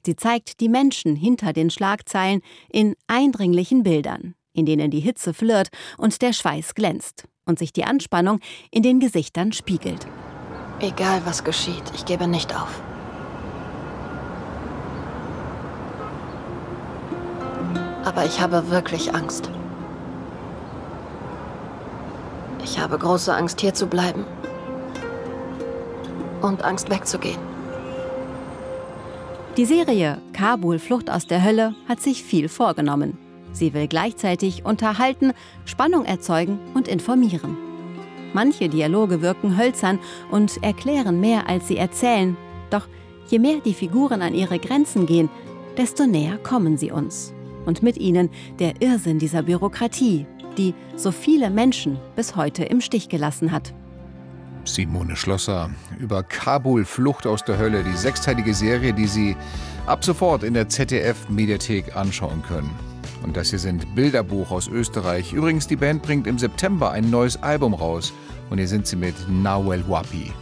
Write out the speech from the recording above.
Sie zeigt die Menschen hinter den Schlagzeilen in eindringlichen Bildern, in denen die Hitze flirrt und der Schweiß glänzt und sich die Anspannung in den Gesichtern spiegelt. Egal was geschieht, ich gebe nicht auf. Aber ich habe wirklich Angst. Ich habe große Angst, hier zu bleiben. Und Angst, wegzugehen. Die Serie Kabul Flucht aus der Hölle hat sich viel vorgenommen. Sie will gleichzeitig unterhalten, Spannung erzeugen und informieren. Manche Dialoge wirken hölzern und erklären mehr, als sie erzählen. Doch je mehr die Figuren an ihre Grenzen gehen, desto näher kommen sie uns. Und mit ihnen der Irrsinn dieser Bürokratie, die so viele Menschen bis heute im Stich gelassen hat. Simone Schlosser über Kabul Flucht aus der Hölle, die 6-teilige Serie, die Sie ab sofort in der ZDF-Mediathek anschauen können. Und das hier sind Bilderbuch aus Österreich. Übrigens, die Band bringt im September ein neues Album raus. Und hier sind sie mit Nawel Wapi.